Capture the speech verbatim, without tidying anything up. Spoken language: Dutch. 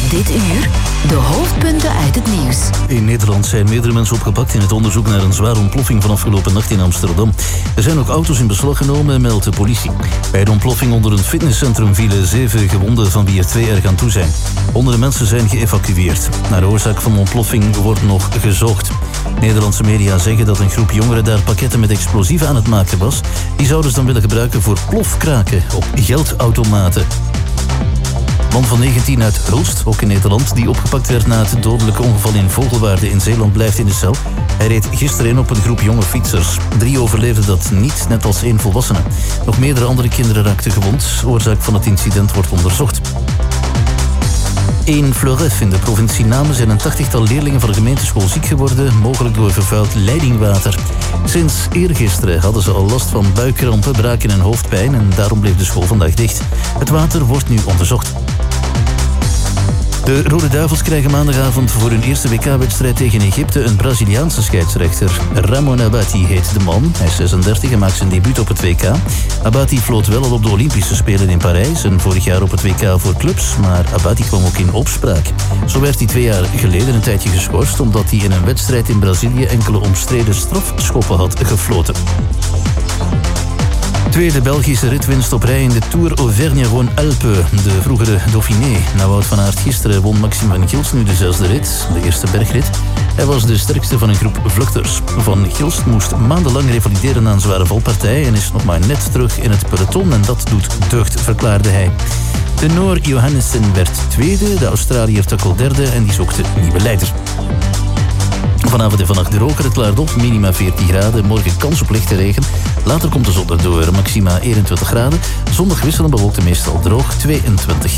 Dit uur de hoofdpunten uit het nieuws. In Nederland zijn meerdere mensen opgepakt in het onderzoek naar een zware ontploffing van afgelopen nacht in Amsterdam. Er zijn ook auto's in beslag genomen, meldt de politie. Bij de ontploffing onder een fitnesscentrum vielen zeven gewonden, van wie er twee erg aan toe zijn. Honderden mensen zijn geëvacueerd. Naar de oorzaak van de ontploffing wordt nog gezocht. Nederlandse media zeggen dat een groep jongeren daar pakketten met explosieven aan het maken was. Die zouden ze dan willen gebruiken voor plofkraken op geldautomaten. Man van negentien uit Hulst, ook in Nederland, die opgepakt werd na het dodelijke ongeval in Vogelwaarde in Zeeland, blijft in de cel. Hij reed gisteren in op een groep jonge fietsers. Drie overleefden dat niet, net als één volwassene. Nog meerdere andere kinderen raakten gewond. Oorzaak van het incident wordt onderzocht. In Fleuref in de provincie Namen zijn een tachtigtal leerlingen van de gemeenteschool ziek geworden, mogelijk door vervuild leidingwater. Sinds eergisteren hadden ze al last van buikkrampen, braken en hoofdpijn en daarom bleef de school vandaag dicht. Het water wordt nu onderzocht. De Rode Duivels krijgen maandagavond voor hun eerste W K-wedstrijd tegen Egypte een Braziliaanse scheidsrechter. Ramon Abati heet de man. Hij is zesendertig en maakt zijn debuut op het W K. Abati floot wel al op de Olympische Spelen in Parijs en vorig jaar op het W K voor clubs, maar Abati kwam ook in opspraak. Zo werd hij twee jaar geleden een tijdje geschorst omdat hij in een wedstrijd in Brazilië enkele omstreden strafschoppen had gefloten. Tweede Belgische ritwinst op rij in de Tour Auvergne-Rhône-Alpes, de vroegere Dauphiné. Na Wout van Aert gisteren won Maxime van Gils nu de zesde rit, de eerste bergrit. Hij was de sterkste van een groep vluchters. Van Gils moest maandenlang revalideren na een zware valpartij en is nog maar net terug in het peloton en dat doet deugd, verklaarde hij. De Noor Johannessen werd tweede, de Australiër Tuckle derde en die zocht de nieuwe leider. Vanavond en vannacht droger, het klaart op, minima veertien graden. Morgen kans op lichte regen. Later komt de zon erdoor, maxima eenentwintig graden. Zondag wisselen bewolkt, meestal droog, tweeëntwintig graden.